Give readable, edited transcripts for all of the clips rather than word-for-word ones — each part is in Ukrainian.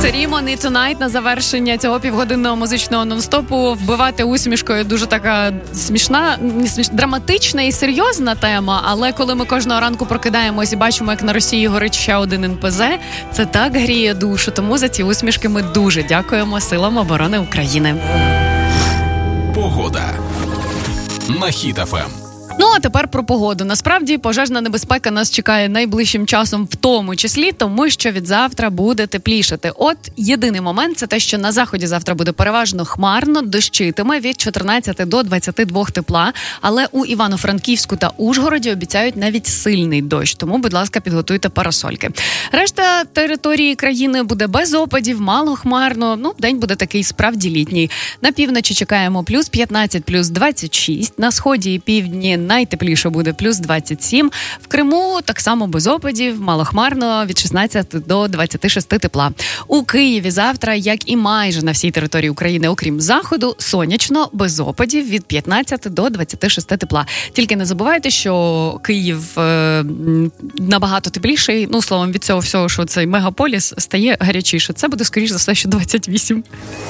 Шарімо, «Need Tonight» на завершення цього півгодинного музичного нон-стопу. Вбивати усмішкою дуже така смішна, драматична і серйозна тема, але коли ми кожного ранку прокидаємось і бачимо, як на Росії горить ще один НПЗ, це так гріє душу. Тому за ці усмішки ми дуже дякуємо Силам оборони України. Погода на Хіт ФМ. Ну, а тепер про погоду. Насправді, пожежна небезпека нас чекає найближчим часом в тому числі, тому що від завтра буде теплішати. От єдиний момент – це те, що на заході завтра буде переважно хмарно, дощитиме від 14 до 22 тепла, але у Івано-Франківську та Ужгороді обіцяють навіть сильний дощ, тому, будь ласка, підготуйте парасольки. Решта території країни буде без опадів, мало хмарно, день буде такий справді літній. На півночі чекаємо плюс 15, плюс 26, на сході і півдні найтепліше буде плюс 27. В Криму так само без опадів, малохмарно від 16 до 26 тепла. У Києві завтра, як і майже на всій території України, окрім заходу, сонячно, без опадів від 15 до 26 тепла. Тільки не забувайте, що Київ набагато тепліший. Словом, від цього всього, що цей мегаполіс стає гарячіше. Це буде, скоріш за все, що 28.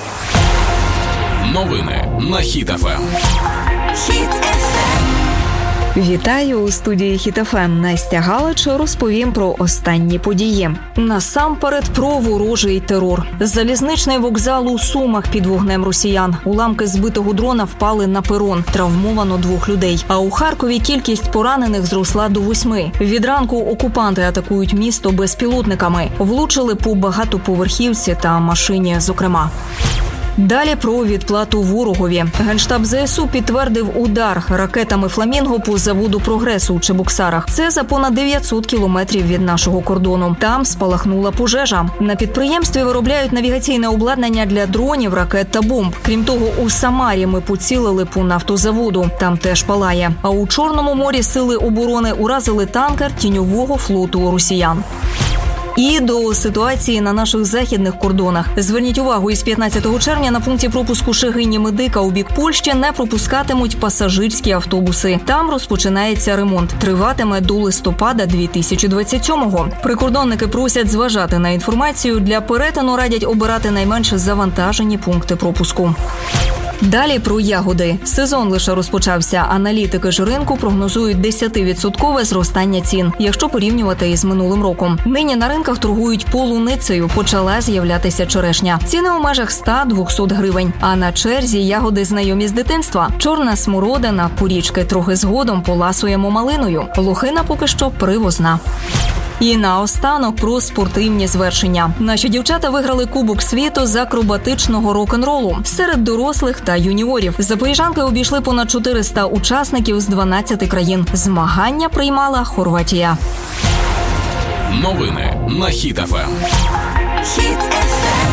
Новини на Хіт ФМ. Хіт ФМ. Вітаю у студії Хіт ФМ. Настя Галич розповім про останні події. Насамперед про ворожий терор. Залізничний вокзал у Сумах під вогнем росіян. Уламки збитого дрона впали на перон. Травмовано 2 людей. А у Харкові кількість поранених зросла до 8. Від ранку окупанти атакують місто безпілотниками. Влучили по багатоповерхівці та машині, зокрема. Далі про відплату ворогові. Генштаб ЗСУ підтвердив удар ракетами «Фламінго» по заводу «Прогрес» у Чебоксарах. Це за понад 900 кілометрів від нашого кордону. Там спалахнула пожежа. На підприємстві виробляють навігаційне обладнання для дронів, ракет та бомб. Крім того, у Самарі ми поцілили по нафтозаводу. Там теж палає. А у Чорному морі сили оборони уразили танкер тіньового флоту росіян. І до ситуації на наших західних кордонах. Зверніть увагу, із 15 червня на пункті пропуску Шегині-Медика у бік Польщі не пропускатимуть пасажирські автобуси. Там розпочинається ремонт. Триватиме до листопада 2027-го. Прикордонники просять зважати на інформацію. Для перетину радять обирати найменше завантажені пункти пропуску. Далі про ягоди. Сезон лише розпочався. Аналітики ж ринку прогнозують 10% зростання цін, якщо порівнювати із минулим роком. Нині на ринках торгують полуницею, почала з'являтися черешня. Ціни у межах 100-200 гривень. А на черзі ягоди знайомі з дитинства. Чорна смородина, порічки, трохи згодом поласуємо малиною. Лохина поки що привозна. І наостанок про спортивні звершення. Наші дівчата виграли Кубок світу з акробатичного рок-н-ролу серед дорослих та юніорів. Запоріжанки обійшли понад 400 учасників з 12 країн. Змагання приймала Хорватія. Новини на Хіт ФМ. Хіт ФМ.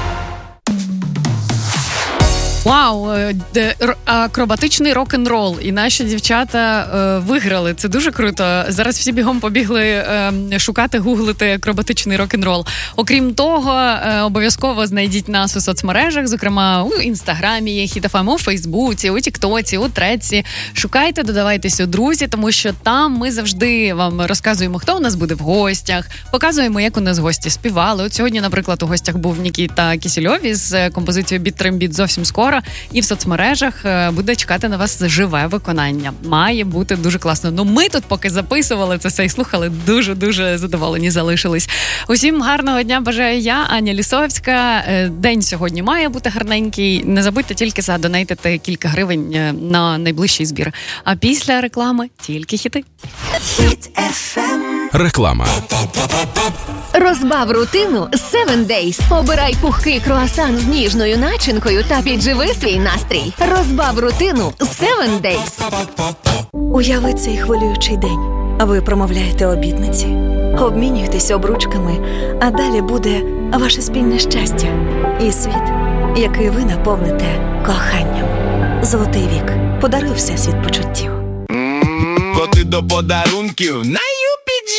Вау, акробатичний рок-н-рол. І наші дівчата виграли. Це дуже круто. Зараз всі бігом побігли шукати, гуглити акробатичний рок-н-рол. Окрім того, обов'язково знайдіть нас у соцмережах, зокрема у Інстаграмі є Хіт ФМ, у Фейсбуці, у Тіктоці, у Треці. Шукайте, додавайтесь у друзі, тому що там ми завжди вам розказуємо, хто у нас буде в гостях, показуємо, як у нас гості співали. От сьогодні, наприклад, у гостях був Нікіта Кісельов із композицією «Біт Трембіт» зовсім скоро. І в соцмережах буде чекати на вас живе виконання. Має бути дуже класно. Ми тут поки записували це все і слухали, дуже-дуже задоволені залишились. Усім гарного дня бажаю я, Аня Лісовська. День сьогодні має бути гарненький. Не забудьте тільки задонейтити кілька гривень на найближчий збір. А після реклами тільки хіти. Хіт ФМ. Реклама. Розбав рутину 7 Days. Обирай пухкий круасан з ніжною начинкою та підживи свій настрій. Розбав рутину 7 Days. Уяви цей хвилюючий день. Ви промовляєте обітниці, обмінюєтесь обручками, а далі буде ваше спільне щастя і світ, який ви наповните коханням. Золотий вік. Подаруй всесвіт почуттів. Коти до подарунків